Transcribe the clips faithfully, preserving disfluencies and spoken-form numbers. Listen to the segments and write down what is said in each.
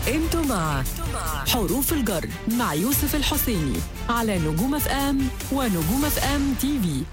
انتوا مع حروف الجر مع يوسف الحسيني على نجوم اف ام ونجوم اف ام تي في.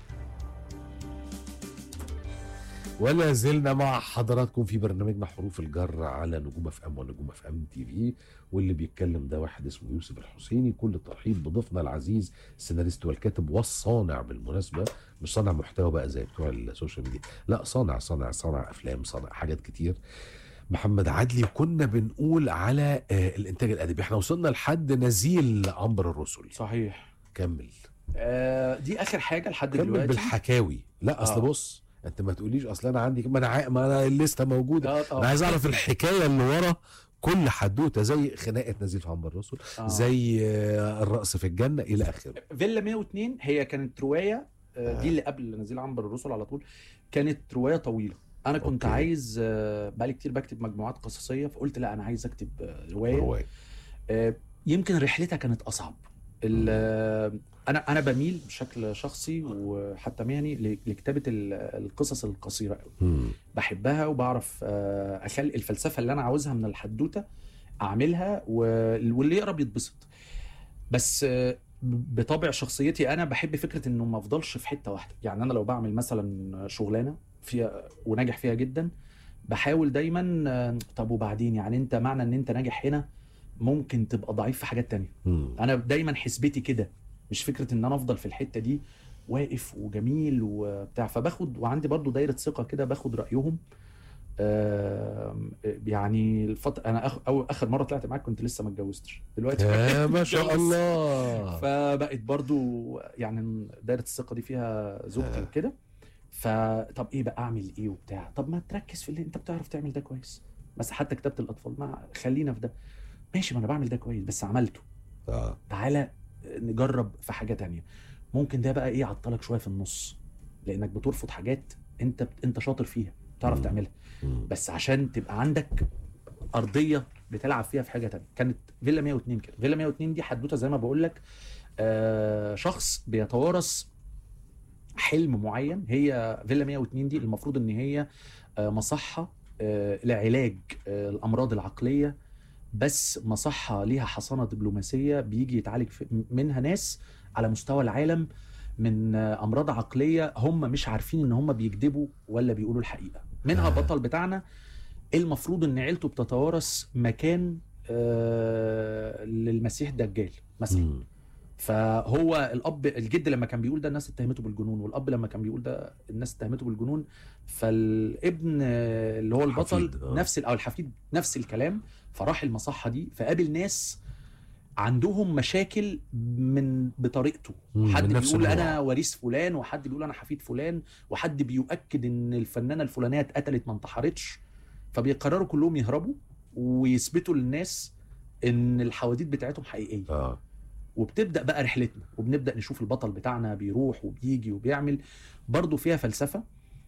ولا زلنا مع حضراتكم في برنامجنا حروف الجر على نجوم اف ام ونجوم اف ام تي في، واللي بيتكلم ده واحد اسمه يوسف الحسيني. كل الترحيب بضيفنا العزيز السيناريست والكاتب والصانع، بالمناسبه مش صانع محتوى بقى زي بتوع السوشيال ميديا، لا صانع صانع صانع افلام، صانع حاجات كتير، محمد عدلي. وكنا بنقول على آه الانتاج الادبي، احنا وصلنا لحد نزيل عنبر الرسل. صحيح. كمل. آه دي اخر حاجه لحد كمل دلوقتي. بالحكاوي. لا اصل آه. بص، انت ما تقوليش اصل انا عندي، ما انا عا... ما انا الليسته موجوده. آه انا عايز اعرف الحكايه اللي ورا كل حدوته، زي خناقه نزيل في عنبر الرسل، آه. زي آه الرقص في الجنه الى اخره. فيلا مية واتنين هي كانت روايه، آه آه. دي اللي قبل نزيل عنبر الرسل على طول. كانت روايه طويله. انا كنت أوكي. عايز، آه بقالي كتير بكتب مجموعات قصصيه، فقلت لا انا عايز اكتب آه روايه. روايه. آه يمكن رحلتها كانت اصعب. ال- آه، انا انا بميل بشكل شخصي وحتى مهني ل- لكتابه ال- القصص القصيره قوي. مم. بحبها وبعرف آه، اخلي الفلسفه اللي انا عاوزها من الحدوته اعملها، و- واللي يقرا بيتبسط. بس آه، بطبع شخصيتي انا بحب فكره انه ما افضلش في حته واحده. يعني انا لو بعمل مثلا شغلانه فيها وناجح فيها جدا، بحاول دايما آه، طب وبعدين، يعني انت معنى ان انت ناجح هنا ممكن تبقى ضعيف في حاجات تانية. مم. انا دايما حسبتي كده، مش فكره ان انا افضل في الحته دي واقف وجميل وبتاع. فباخد، وعندي برضو دايره ثقه كده، باخد رايهم. آم، يعني الفتره انا أخ... أو اخر مره طلعت معاك كنت لسه ما اتجوزتش، دلوقتي يا ما شاء متجوز. الله. فبقت برضو يعني دايره الثقه دي فيها زوجتي آه. وكده. فطب ايه بقى اعمل ايه وبتاع؟ طب ما تركز في اللي انت بتعرف تعمل ده كويس، بس حتى كتابه الاطفال ما خلينا في ده. ماشي، ما انا بعمل ده كويس بس عملته. آه. تعالى نجرب في حاجه تانية. ممكن ده بقى ايه يعطلك شويه في النص، لانك بترفض حاجات انت انت شاطر فيها تعرف مم. تعملها، مم. بس عشان تبقى عندك ارضيه بتلعب فيها في حاجه تانية. كانت فيلا مية واتنين كده. فيلا مية واتنين دي حدوته زي ما بقول لك، آه شخص بيتوارث حلم معين. هي فيلا مية واتنين دي المفروض ان هي آه مصحه آه لعلاج آه الامراض العقليه، بس مصحة ليها حصانة دبلوماسية بيجي يتعالج منها ناس على مستوى العالم من أمراض عقلية هم مش عارفين إن هم بيكذبوا ولا بيقولوا الحقيقة. منها آه. بطل بتاعنا المفروض إن عيلته بتتوارث مكان آه للمسيح الدجال مثلا. مم. فهو الاب الجد لما كان بيقول ده الناس اتهمته بالجنون، والاب لما كان بيقول ده الناس اتهمته بالجنون. فالابن آه، اللي هو البطل الحفيد، آه. نفس ال- او الحفيد نفس الكلام. فراح المصحه دي فقابل ناس عندهم مشاكل من بطريقته. مم، حد من نفس بيقول النوع. انا وريث فلان، وحد بيقول انا حفيد فلان، وحد بيؤكد ان الفنانه الفلانيه اتقتلت ما انتحرتش. فبيقرروا كلهم يهربوا ويثبتوا للناس ان الحواديت بتاعتهم حقيقيه. اه. وبتبدأ بقى رحلتنا، وبنبدأ نشوف البطل بتاعنا بيروح وبيجي وبيعمل. برضو فيها فلسفة.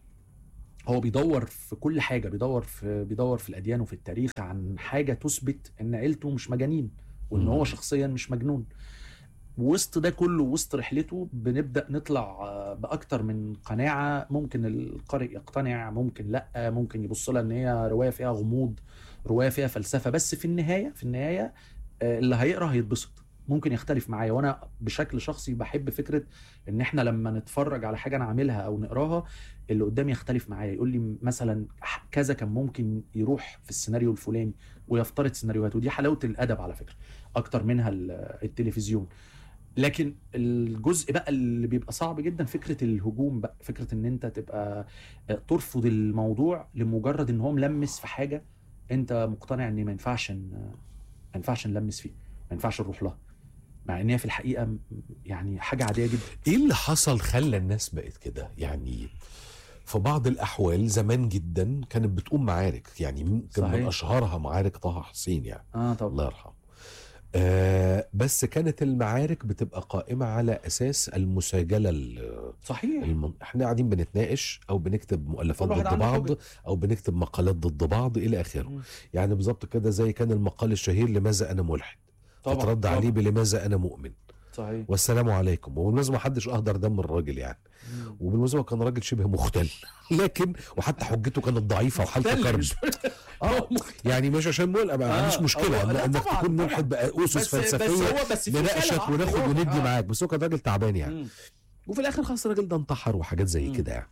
هو بيدور في كل حاجة، بيدور في بيدور في الأديان وفي التاريخ عن حاجة تثبت إن عيلته مش مجانين، وإن مم. هو شخصيا مش مجنون. وسط ده كله، وسط رحلته، بنبدأ نطلع آه، بأكتر من قناعة. ممكن القارئ يقتنع، ممكن لأ، ممكن يبص لها إن هي رواية فيها غموض، رواية فيها فلسفة. بس في النهاية في النهاية آه، اللي هيقرأ هيتبسط. ممكن يختلف معايا، وانا بشكل شخصي بحب فكره ان احنا لما نتفرج على حاجه انا عاملها او نقراها، اللي قدامي يختلف معايا، يقول لي مثلا كذا كان ممكن يروح في السيناريو الفلاني، ويفترض سيناريوهات. ودي حلاوه الادب على فكره اكتر منها ال- التلفزيون. لكن الجزء بقى اللي بيبقى صعب جدا فكره الهجوم بقى، فكره ان انت تبقى ترفض الموضوع لمجرد ان هو ملمس في حاجه انت مقتنع ان ما ينفعش ما ينفعش نلمس فيه، ما ينفعش نروح لها، مع ان هي في الحقيقه م- يعني حاجه عاديه جدا. ايه اللي حصل خلى الناس بقت كده؟ يعني في بعض الاحوال زمان جدا كانت بتقوم معارك، يعني ممكن من صحيح. اشهرها معارك طه حسين يعني، اه طبعا. الله يرحمه. آه بس كانت المعارك بتبقى قائمة على أساس المساجلة ال- صحيح. الم... احنا قاعدين بنتناقش أو بنكتب مؤلفات كل واحد ضد عنده بعض، وجهة. أو بنكتب مقالات ضد بعض إلى آخره. مم. يعني بالظبط كده، زي كان المقال الشهير لماذا أنا ملحد، طبعا فترد طبعا. عليه بلماذا أنا مؤمن، صحيح. والسلام عليكم. وبالمناسبة ما حدش أهدر دم الراجل يعني، مم. وبالمناسبة كان راجل شبه مختل لكن وحتى حجته كانت ضعيفة وحالته مختل كرب. مش- اه يعني مش عشان ملقى ما عنديش آه، مشكله هو- لا انك طبعاً، تكون طبعاً. ملحد باسس بس بس فلسفيه هو بس في نناقشك خلع وناخد عقلي. وندي آه. معاك، بس هو كان راجل تعبان يعني. مم. وفي الاخر خلاص الراجل ده انتحر وحاجات زي مم. كده يعني.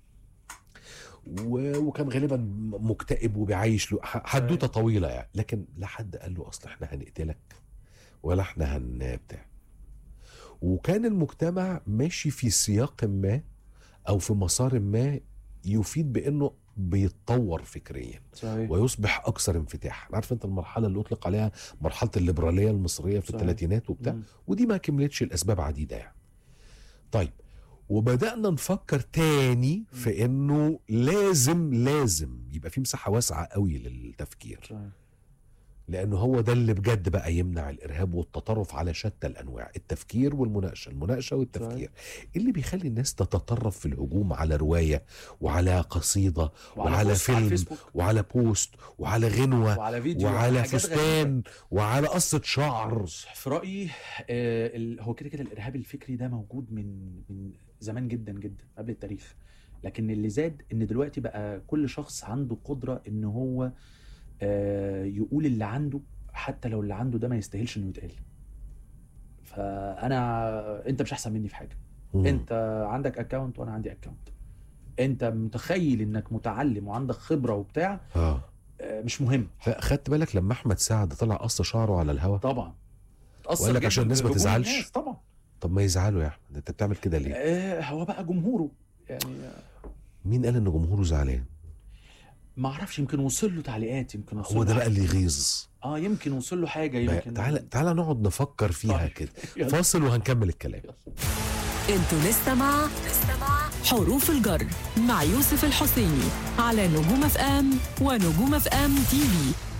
و- وكان غالبا مكتئب وبيعيش له ح- حدوته طويله يعني، لكن لا حد قال له اصل احنا هنقتلك ولا احنا هن بتاع. وكان المجتمع ماشي في سياق ما او في مسار ما يفيد بانه بيتطور فكريا صحيح. ويصبح اكثر انفتاح. عارف انت المرحله اللي اطلق عليها مرحله الليبراليه المصريه في صحيح. الثلاثينات وبتاع، مم. ودي ما كملتش الاسباب عديده يعني. طيب وبدأنا نفكر تاني في انه لازم لازم يبقى في مساحة واسعة قوي للتفكير، صحيح. لانه هو ده اللي بجد بقى يمنع الارهاب والتطرف على شتى الانواع، التفكير والمناقشة، المناقشة والتفكير. اللي بيخلي الناس تتطرف في الهجوم على رواية وعلى قصيدة وعلى بوست على فيلم الفيسبوك وعلى بوست وعلى غنوة وعلى فيديو وعلى وحاجات غريبة. فستان وعلى قصة شعر. في رأيي آه، ال- هو كده كده الإرهاب الفكري ده موجود من من زمان جدا جدا قبل التاريخ، لكن اللي زاد إن دلوقتي بقى كل شخص عنده قدرة إن هو آه، يقول اللي عنده حتى لو اللي عنده ده ما يستاهلش إنه يتقال. فأنا أنت مش أحسن مني في حاجة. مم. أنت عندك أكاونت وأنا عندي أكاونت. أنت متخيل إنك متعلم وعندك خبرة وبتاع، اه آه، مش مهم. لا، خدت بالك لما احمد سعد طلع قص شعره على الهوا طبعا اتأثر وقال لك جداً عشان الناس ما بهجوم تزعلش؟ الناس طبعا. طب ما يزعلوا يا احمد، انت بتعمل كده ليه؟ آه، هو بقى جمهوره يعني. مين قال ان جمهوره زعلان؟ ما اعرفش، يمكن وصل له تعليقات، يمكن وصل هو له ده بقى حاجة. اللي يغيظ. اه يمكن وصل له حاجه، بقى يمكن. تعالى تعالى نقعد نفكر فيها طيب. كده. يلا. فاصل وهنكمل الكلام. انتوا لسه مع حروف الجر مع يوسف الحسيني على نجوم اف ام ونجوم اف ام تي في.